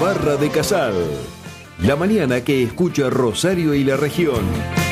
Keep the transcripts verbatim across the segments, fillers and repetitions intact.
Barra de Casal. La mañana que escucha Rosario y la región.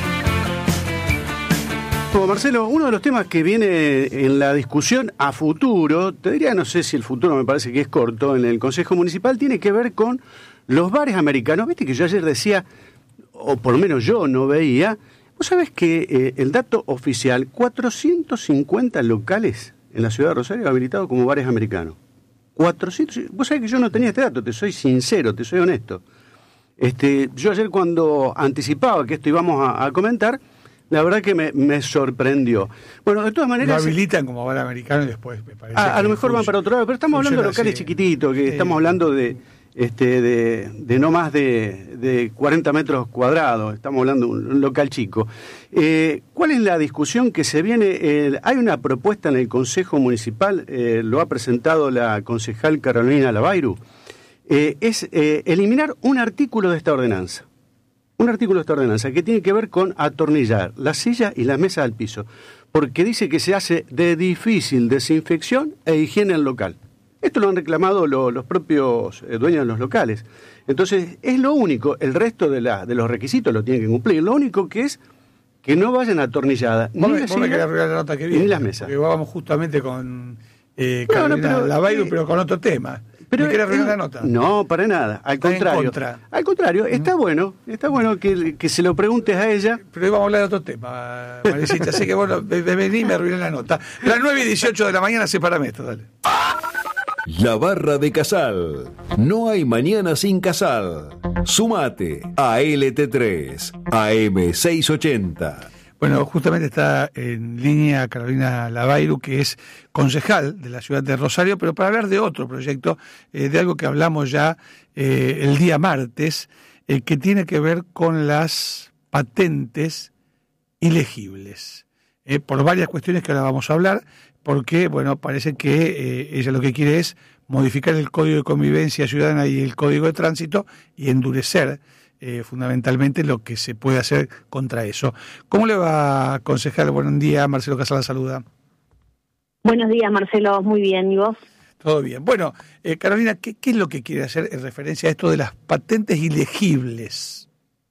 Bueno, Marcelo, uno de los temas que viene en la discusión a futuro, te diría, no sé si el futuro me parece que es corto, en el Consejo Municipal, tiene que ver con los bares americanos. Viste que yo ayer decía, o por lo menos yo no veía, vos sabés que eh, el dato oficial, cuatrocientos cincuenta locales en la ciudad de Rosario habilitados como bares americanos. cuatrocientos, vos sabés que yo no tenía este dato, te soy sincero, te soy honesto. Este, yo ayer cuando anticipaba que esto íbamos a, a comentar, la verdad que me, me sorprendió. Bueno, de todas maneras... Lo habilitan como bar americano y después me parece... A, a lo mejor van para otro lado, pero estamos hablando de locales así, chiquititos, que sí, estamos hablando de este de, de no más de, de cuarenta metros cuadrados, estamos hablando de un, un local chico. Eh, ¿Cuál es la discusión que se viene? Eh, hay una propuesta en el Consejo Municipal, eh, lo ha presentado la concejal Carolina Lavairu, eh, es eh, eliminar un artículo de esta ordenanza. Un artículo de esta ordenanza que tiene que ver con atornillar las sillas y las mesas al piso, porque dice que se hace de difícil desinfección e higiene en local. Esto lo han reclamado lo, los propios eh, dueños de los locales. Entonces, es lo único, el resto de, la, de los requisitos lo tienen que cumplir. Lo único que es que no vayan atornilladas ni las sillas la nota que viene, ni las mesas. Porque vamos justamente con eh, Carolina no, no, pero, Lavairu, eh, pero con otro tema. Pero ¿me querés arreglar la nota? No, para nada. Al está contrario. Al contrario, está bueno, está bueno que, que se lo preguntes a ella. Pero hoy vamos a hablar de otro tema, Marecita. Así que bueno, vení y me arruiné la nota. Las nueve y dieciocho de la mañana, sepárame esto, dale. La Barra de Casal. No hay mañana sin Casal. Sumate a L T tres, A M seiscientos ochenta. Bueno, justamente está en línea Carolina Lavairu, que es concejal de la ciudad de Rosario, pero para hablar de otro proyecto, eh, de algo que hablamos ya eh, el día martes, eh, que tiene que ver con las patentes ilegibles, eh, por varias cuestiones que ahora vamos a hablar, porque, bueno, parece que eh, ella lo que quiere es modificar el Código de Convivencia Ciudadana y el Código de Tránsito y endurecer Eh, fundamentalmente lo que se puede hacer contra eso. ¿Cómo le va, concejal? Buen día, Marcelo Casal la saluda. Buenos días, Marcelo, muy bien, ¿y vos? Todo bien. Bueno, eh, Carolina, ¿qué, ¿qué es lo que quiere hacer en referencia a esto de las patentes ilegibles?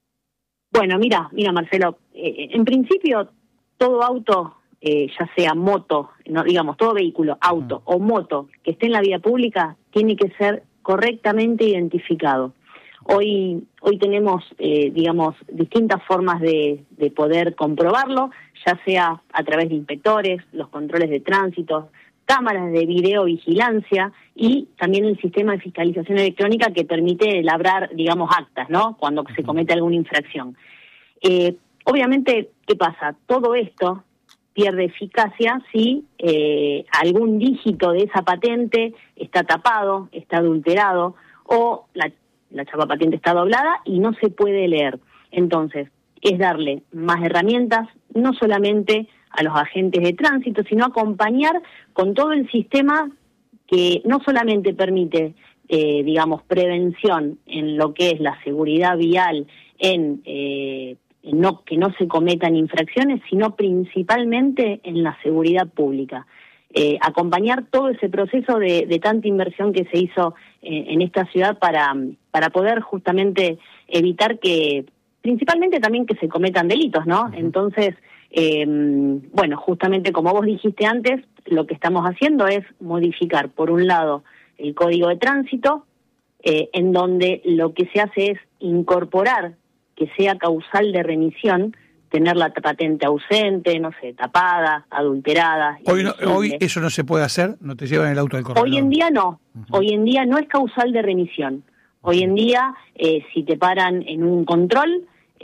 Bueno, mira, mira, Marcelo, eh, en principio todo auto, eh, ya sea moto, no digamos, todo vehículo, auto uh-huh. o moto que esté en la vía pública, tiene que ser correctamente identificado. Hoy hoy tenemos, eh, digamos, distintas formas de, de poder comprobarlo, ya sea a través de inspectores, los controles de tránsito, cámaras de videovigilancia y también el sistema de fiscalización electrónica que permite labrar, digamos, actas, ¿no?, cuando se comete alguna infracción. Eh, obviamente, ¿qué pasa? Todo esto pierde eficacia si eh, algún dígito de esa patente está tapado, está adulterado o la la chapa patente está doblada y no se puede leer. Entonces, es darle más herramientas, no solamente a los agentes de tránsito, sino acompañar con todo el sistema que no solamente permite, eh, digamos, prevención en lo que es la seguridad vial, en, eh, en no, que no se cometan infracciones, sino principalmente en la seguridad pública. Eh, acompañar todo ese proceso de, de tanta inversión que se hizo eh, en esta ciudad para, para poder justamente evitar que, principalmente también que se cometan delitos, ¿no? Uh-huh. Entonces, eh, bueno, justamente como vos dijiste antes, lo que estamos haciendo es modificar, por un lado, el Código de Tránsito, eh, en donde lo que se hace es incorporar que sea causal de remisión tener la patente ausente, no sé, tapada, adulterada. Hoy, no, hoy eso no se puede hacer, no te llevan el auto del corredor. Hoy en día no, uh-huh. hoy en día no es causal de remisión. Hoy en día, eh, si te paran en un control,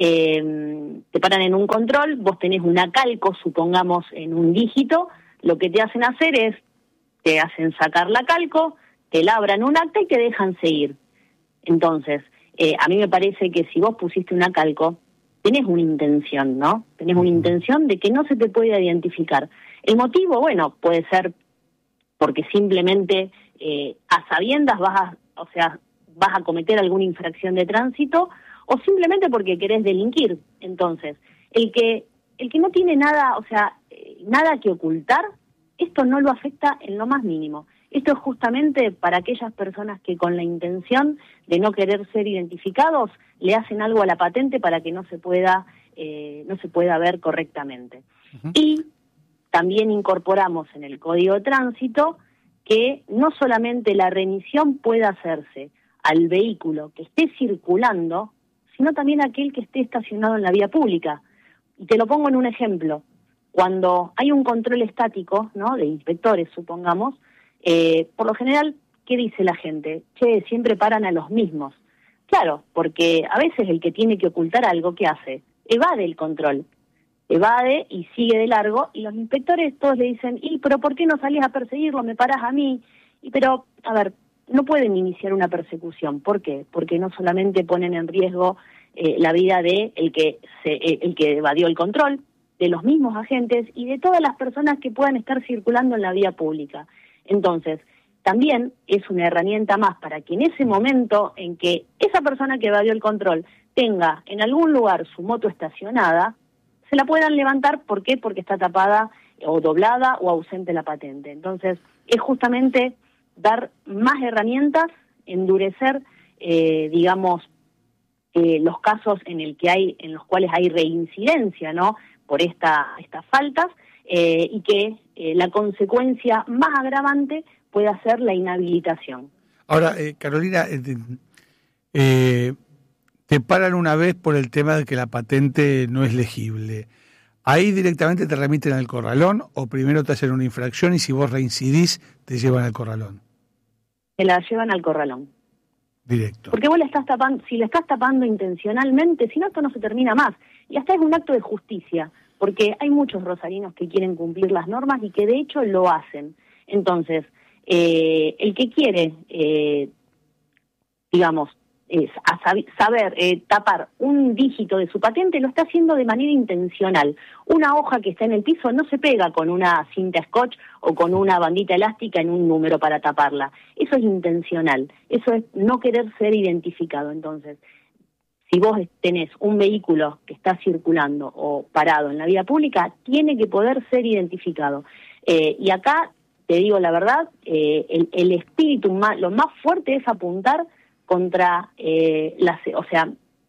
eh, te paran en un control, vos tenés una calco, supongamos, en un dígito, lo que te hacen hacer es, te hacen sacar la calco, te labran un acta y te dejan seguir. Entonces, eh, a mí me parece que si vos pusiste una calco, tenés una intención, ¿no? Tenés una intención de que no se te pueda identificar. El motivo, bueno, puede ser porque simplemente eh, a sabiendas vas a, o sea, vas a cometer alguna infracción de tránsito o simplemente porque querés delinquir. Entonces, el que el que no tiene nada, o sea, eh, nada que ocultar, esto no lo afecta en lo más mínimo. Esto es justamente para aquellas personas que con la intención de no querer ser identificados le hacen algo a la patente para que no se pueda, eh, no se pueda ver correctamente. Uh-huh. Y también incorporamos en el Código de Tránsito que no solamente la remisión pueda hacerse al vehículo que esté circulando, sino también a aquel que esté estacionado en la vía pública. Y te lo pongo en un ejemplo. Cuando hay un control estático, ¿no?, de inspectores, supongamos, eh, por lo general, ¿qué dice la gente? Che, siempre paran a los mismos. Claro, porque a veces el que tiene que ocultar algo, ¿qué hace? Evade el control. Evade y sigue de largo, y los inspectores todos le dicen, y pero ¿por qué no salís a perseguirlo? Me parás a mí. Y pero, a ver, no pueden iniciar una persecución. ¿Por qué? Porque no solamente ponen en riesgo eh, la vida de el que se, eh, el que evadió el control, de los mismos agentes y de todas las personas que puedan estar circulando en la vía pública. Entonces, también es una herramienta más para que en ese momento en que esa persona que evadió el control tenga en algún lugar su moto estacionada, se la puedan levantar. ¿Por qué? Porque está tapada o doblada o ausente la patente. Entonces, es justamente dar más herramientas, endurecer, eh, digamos, eh, los casos en el que hay, en los cuales hay reincidencia, ¿no?, por esta, estas faltas, eh, y que eh, la consecuencia más agravante pueda ser la inhabilitación. Ahora, eh, Carolina, eh, eh, te paran una vez por el tema de que la patente no es legible. ¿Ahí directamente te remiten al corralón o primero te hacen una infracción y si vos reincidís te llevan al corralón? Te la llevan al corralón. Directo. Porque vos la estás tapando, si la estás tapando intencionalmente, si no, esto no se termina más. Y hasta es un acto de justicia, porque hay muchos rosarinos que quieren cumplir las normas y que de hecho lo hacen. Entonces, eh, el que quiere, eh, digamos, eh, a sab- saber eh, tapar un dígito de su patente, lo está haciendo de manera intencional. Una hoja que está en el piso no se pega con una cinta scotch o con una bandita elástica en un número para taparla. Eso es intencional, eso es no querer ser identificado. Entonces, si vos tenés un vehículo que está circulando o parado en la vía pública, tiene que poder ser identificado. Eh, y acá, te digo la verdad, eh, el, el espíritu, más, lo más fuerte es apuntar contra, eh, la, o sea,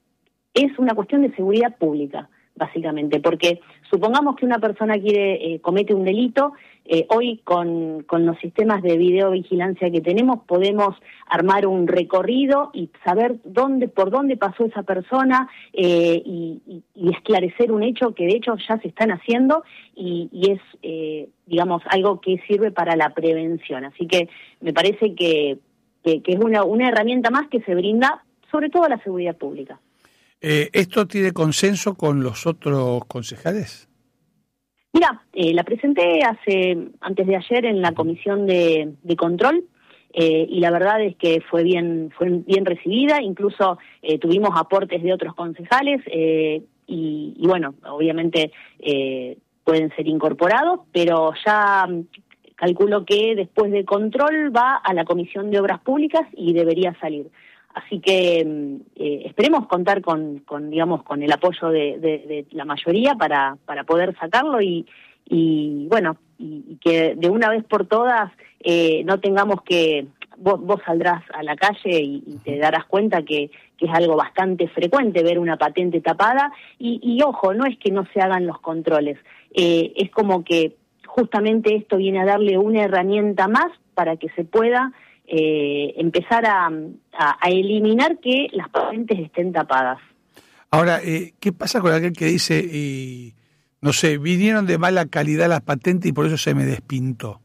es una cuestión de seguridad pública, básicamente, porque supongamos que una persona quiere eh, comete un delito, eh, hoy con, con los sistemas de videovigilancia que tenemos podemos armar un recorrido y saber dónde, por dónde pasó esa persona, eh, y, y, y esclarecer un hecho que de hecho ya se están haciendo y, y es, eh, digamos, algo que sirve para la prevención. Así que me parece que, que, que es una, una herramienta más que se brinda sobre todo a la seguridad pública. Eh, ¿Esto tiene consenso con los otros concejales? Mira, eh, la presenté hace antes de ayer en la comisión de, de control, eh, y la verdad es que fue bien fue bien recibida. Incluso eh, tuvimos aportes de otros concejales eh, y, y bueno, obviamente eh, pueden ser incorporados, pero ya calculo que después de control va a la comisión de obras públicas y debería salir. Así que eh, esperemos contar con, con, digamos, con el apoyo de, de, de la mayoría para, para poder sacarlo y, y bueno, y, y que de una vez por todas eh, no tengamos que, vos, vos saldrás a la calle y, y te darás cuenta que, que es algo bastante frecuente ver una patente tapada y, y ojo, no es que no se hagan los controles, eh, es como que justamente esto viene a darle una herramienta más para que se pueda Eh, empezar a, a, a eliminar que las patentes estén tapadas. Ahora, eh, ¿qué pasa con aquel que dice, y, no sé, vinieron de mala calidad las patentes y por eso se me despintó?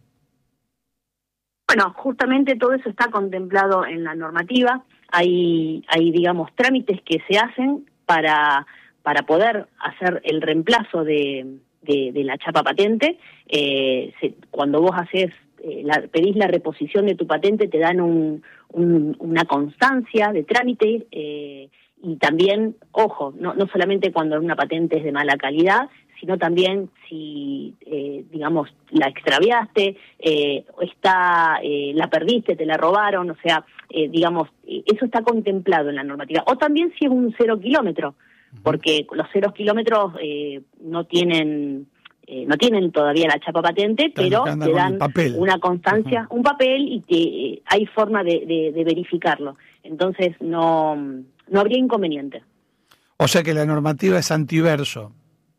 Bueno, justamente todo eso está contemplado en la normativa. Hay, hay digamos, trámites que se hacen para, para poder hacer el reemplazo de, de, de la chapa patente. Eh, se, cuando vos haces Eh, la, pedís la reposición de tu patente, te dan un, un, una constancia de trámite eh, y también, ojo, no, no solamente cuando una patente es de mala calidad, sino también si, eh, digamos, la extraviaste, eh, está, eh, la perdiste, te la robaron, o sea, eh, digamos, eso está contemplado en la normativa. O también si es un cero kilómetro, porque los ceros kilómetros eh, no tienen... eh, no tienen todavía la chapa patente, pero te dan una constancia, uh-huh. un papel, y te, eh, hay forma de, de, de verificarlo. Entonces no, no habría inconveniente. O sea que la normativa es antiverso.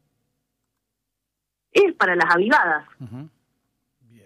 Es para las avivadas. Uh-huh. Bien.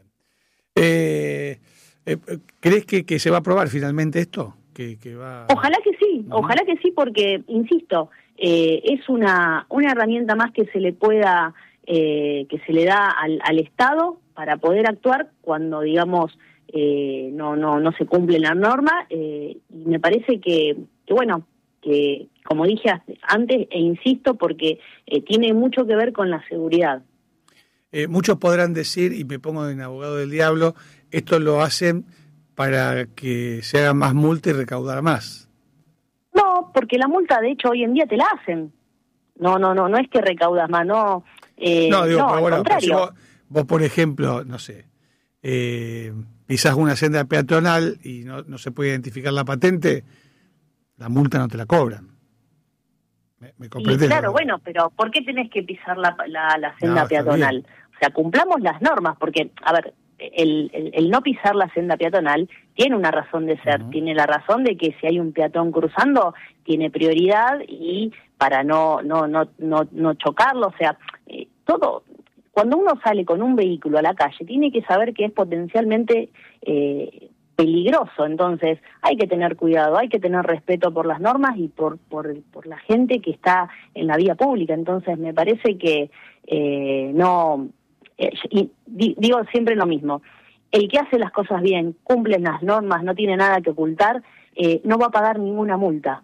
Eh, eh, ¿Crees que, que se va a aprobar finalmente esto? Que, que va... Ojalá que sí, uh-huh. ojalá que sí, porque, insisto, eh, es una, una herramienta más que se le pueda, eh, que se le da al, al Estado para poder actuar cuando, digamos, eh, no, no, no se cumple la norma, eh, y me parece que, que bueno, que como dije antes, e insisto, porque eh, tiene mucho que ver con la seguridad. Eh, muchos podrán decir, y me pongo en abogado del diablo, esto lo hacen para que se haga más multa y recaudar más. No, porque la multa, de hecho, hoy en día te la hacen. No, no, no, no es que recaudas más, no. Eh, no, digo, no, pero al bueno, contrario. Si vos, vos, por ejemplo, no sé, eh, pisás una senda peatonal y no, no se puede identificar la patente, la multa no te la cobran. ¿Me, me comprendés? Claro, bueno, pero ¿por qué tenés que pisar la, la, la senda no, peatonal? O sea, cumplamos las normas, porque, a ver, el, el, el no pisar la senda peatonal tiene una razón de ser, uh-huh. tiene la razón de que si hay un peatón cruzando, tiene prioridad, y para no no no no, no chocarlo, o sea, eh, todo, cuando uno sale con un vehículo a la calle, tiene que saber que es potencialmente eh, peligroso, entonces hay que tener cuidado, hay que tener respeto por las normas y por por, por la gente que está en la vía pública, entonces me parece que eh, no... Eh, y digo siempre lo mismo, el que hace las cosas bien, cumple las normas, no tiene nada que ocultar, eh, no va a pagar ninguna multa.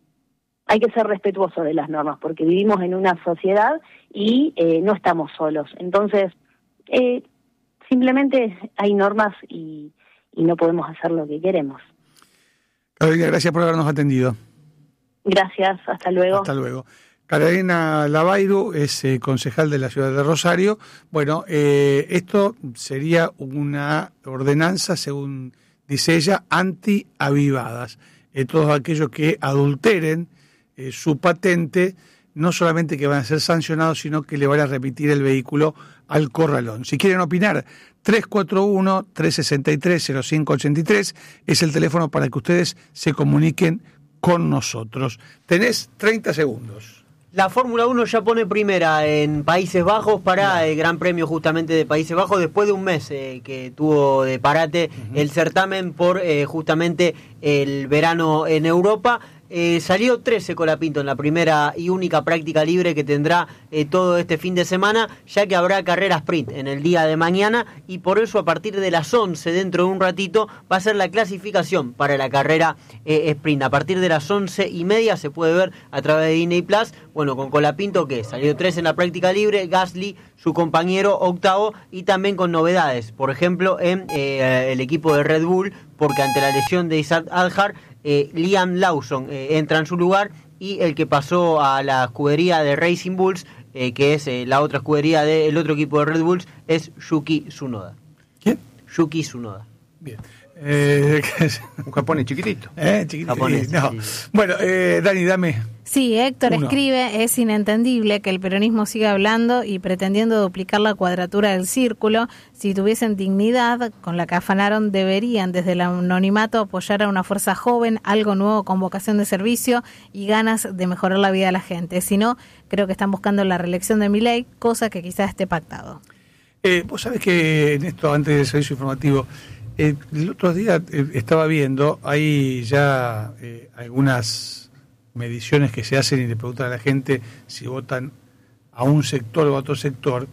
Hay que ser respetuoso de las normas, porque vivimos en una sociedad y eh, no estamos solos. Entonces, eh, simplemente hay normas y, y no podemos hacer lo que queremos. Carolina, gracias por habernos atendido. Gracias, hasta luego. Hasta luego. Carolina Lavairu es eh, concejal de la ciudad de Rosario. Bueno, eh, esto sería una ordenanza, según dice ella, anti-avivadas. Eh, todos aquellos que adulteren eh, su patente, no solamente que van a ser sancionados, sino que le van a remitir el vehículo al corralón. Si quieren opinar, tres cuatro uno, tres seis tres, cero cinco ocho tres es el teléfono para que ustedes se comuniquen con nosotros. Tenés treinta segundos. La Fórmula uno ya pone primera en Países Bajos para el Gran Premio justamente de Países Bajos, después de un mes eh, que tuvo de parate uh-huh. el certamen por eh, justamente el verano en Europa. Eh, salió trece Colapinto en la primera y única práctica libre que tendrá eh, todo este fin de semana, ya que habrá carrera sprint en el día de mañana, y por eso a partir de las once, dentro de un ratito, va a ser la clasificación para la carrera eh, sprint. A partir de las once y media se puede ver a través de Disney Plus, bueno, con Colapinto, que salió tres en la práctica libre, Gasly, su compañero, octavo, y también con novedades, por ejemplo, en eh, el equipo de Red Bull, porque ante la lesión de Isaac Aljar, Eh, Liam Lawson eh, entra en su lugar, y el que pasó a la escudería de Racing Bulls, eh, que es eh, la otra escudería del otro equipo de Red Bulls, es Yuki Tsunoda. ¿Quién? Yuki Tsunoda. Bien. Eh, un japonés chiquitito. ¿Eh? Chiquitito. Japonés, no. sí. Bueno, eh, Dani, dame. Sí, Héctor Uno. escribe, es inentendible que el peronismo siga hablando y pretendiendo duplicar la cuadratura del círculo. Si tuviesen dignidad, con la que afanaron, deberían desde el anonimato apoyar a una fuerza joven, algo nuevo con vocación de servicio y ganas de mejorar la vida de la gente. Si no, creo que están buscando la reelección de Milei, cosa que quizás esté pactado. Eh, vos sabés que en esto, antes del servicio informativo, eh, el otro día eh, estaba viendo, hay ya eh, algunas mediciones que se hacen y le preguntan a la gente si votan a un sector o a otro sector.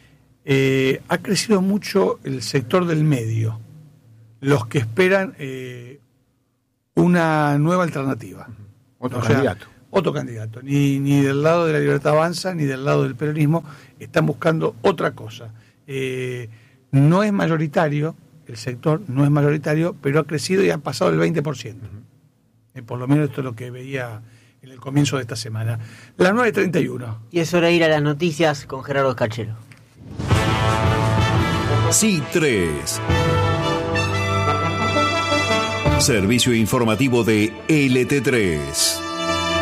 Eh, ha crecido mucho el sector del medio, los que esperan eh, una nueva alternativa. Otro o candidato. Sea, otro candidato. Ni, ni del lado de la Libertad Avanza, ni del lado del peronismo, están buscando otra cosa. Eh, no es mayoritario, el sector no es mayoritario, pero ha crecido y ha pasado el veinte por ciento. Uh-huh. Eh, por lo menos esto es lo que veía en el comienzo de esta semana. Las nueve treinta y uno. Y es hora de ir a las noticias con Gerardo Escarchero. C tres. Servicio informativo de L T tres.